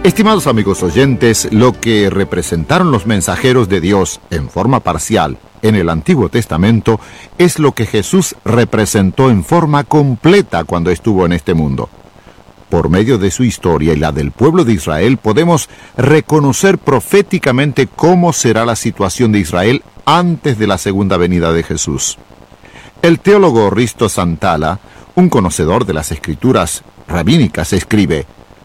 Estimados amigos oyentes, lo que representaron los mensajeros de Dios en forma parcial en el Antiguo Testamento es lo que Jesús representó en forma completa cuando estuvo en este mundo. Por medio de su historia y la del pueblo de Israel, podemos reconocer proféticamente cómo será la situación de Israel antes de la segunda venida de Jesús. El teólogo Risto Santala, un conocedor de las escrituras rabínicas, escribe: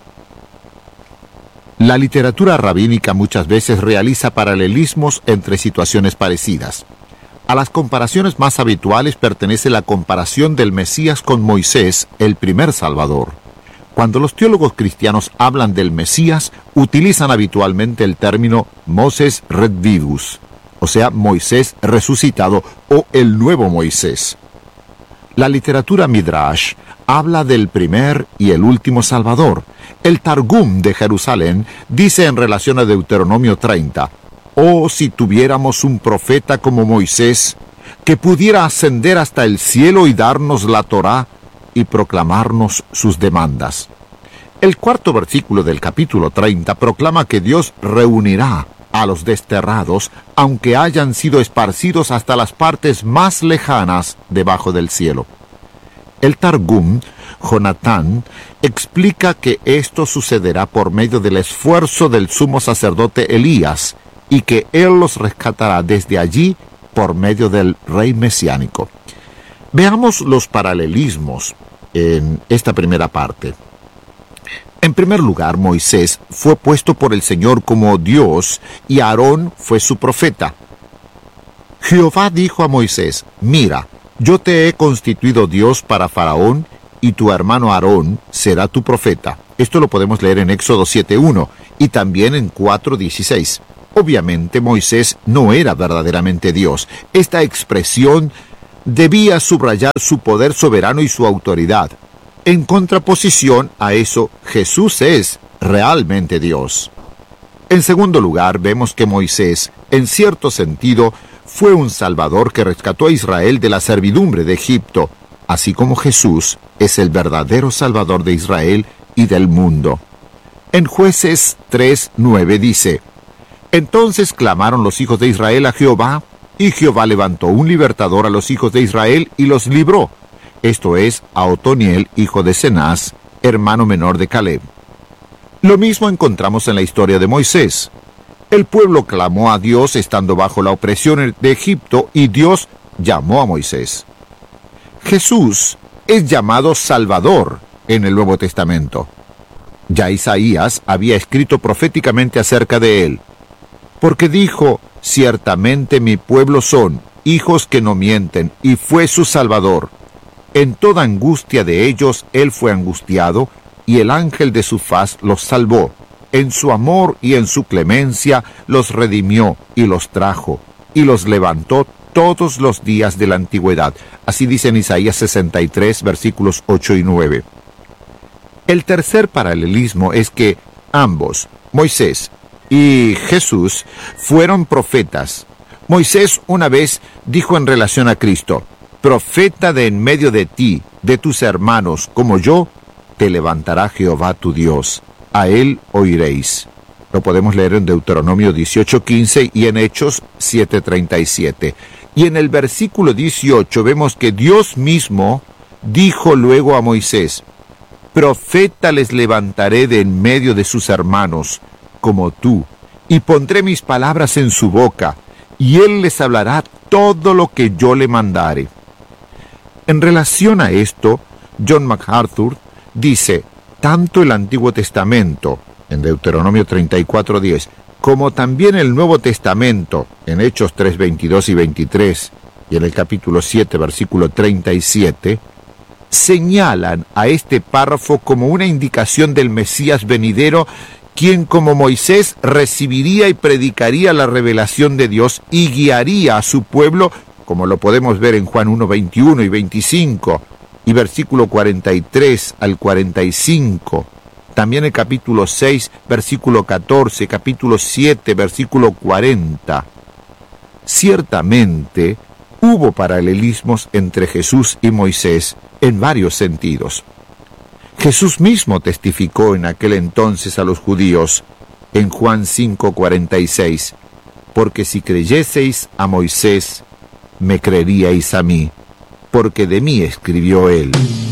la literatura rabínica muchas veces realiza paralelismos entre situaciones parecidas. A las comparaciones más habituales pertenece la comparación del Mesías con Moisés, el primer Salvador. Cuando los teólogos cristianos hablan del Mesías, utilizan habitualmente el término Moses redvivus, o sea, Moisés resucitado o el nuevo Moisés. La literatura Midrash habla del primer y el último Salvador. El Targum de Jerusalén dice en relación a Deuteronomio 30, «Oh, si tuviéramos un profeta como Moisés, que pudiera ascender hasta el cielo y darnos la Torá y proclamarnos sus demandas». El cuarto versículo del capítulo 30 proclama que Dios reunirá a los desterrados, aunque hayan sido esparcidos hasta las partes más lejanas debajo del cielo. El Targum, Jonatán, explica que esto sucederá por medio del esfuerzo del sumo sacerdote Elías, y que él los rescatará desde allí por medio del rey mesiánico. Veamos los paralelismos en esta primera parte. En primer lugar, Moisés fue puesto por el Señor como Dios y Aarón fue su profeta. Jehová dijo a Moisés: «Mira, yo te he constituido Dios para Faraón y tu hermano Aarón será tu profeta». Esto lo podemos leer en Éxodo 7:1 y también en 4:16. Obviamente Moisés no era verdaderamente Dios. Esta expresión debía subrayar su poder soberano y su autoridad. En contraposición a eso, Jesús es realmente Dios. En segundo lugar, vemos que Moisés, en cierto sentido, fue un salvador que rescató a Israel de la servidumbre de Egipto, así como Jesús es el verdadero salvador de Israel y del mundo. En Jueces 3:9 dice: «Entonces clamaron los hijos de Israel a Jehová, y Jehová levantó un libertador a los hijos de Israel y los libró». Esto es, a Otoniel, hijo de Cenaz, hermano menor de Caleb. Lo mismo encontramos en la historia de Moisés. El pueblo clamó a Dios estando bajo la opresión de Egipto y Dios llamó a Moisés. Jesús es llamado Salvador en el Nuevo Testamento. Ya Isaías había escrito proféticamente acerca de él, porque dijo: «Ciertamente mi pueblo son hijos que no mienten, y fue su Salvador. En toda angustia de ellos él fue angustiado, y el ángel de su faz los salvó. En su amor y en su clemencia los redimió y los trajo, y los levantó todos los días de la antigüedad». Así dice en Isaías 63, versículos 8 y 9. El tercer paralelismo es que ambos, Moisés y Jesús, fueron profetas. Moisés una vez dijo en relación a Cristo: «Profeta de en medio de ti, de tus hermanos, como yo, te levantará Jehová tu Dios. A él oiréis». Lo podemos leer en Deuteronomio 18:15 y en Hechos 7:37. Y en el versículo 18 vemos que Dios mismo dijo luego a Moisés: «Profeta les levantaré de en medio de sus hermanos, como tú, y pondré mis palabras en su boca, y él les hablará todo lo que yo le mandare». En relación a esto, John MacArthur dice: tanto el Antiguo Testamento, en Deuteronomio 34:10, como también el Nuevo Testamento, en Hechos 3:22 y 23, y en el capítulo 7, versículo 37, señalan a este párrafo como una indicación del Mesías venidero, quien como Moisés recibiría y predicaría la revelación de Dios y guiaría a su pueblo, como lo podemos ver en Juan 1:21 y 25, y versículo 43 al 45. También el capítulo 6, versículo 14, capítulo 7, versículo 40. Ciertamente, hubo paralelismos entre Jesús y Moisés en varios sentidos. Jesús mismo testificó en aquel entonces a los judíos, en Juan 5:46, porque si creyeseis a Moisés, me creeríais a mí, porque de mí escribió él.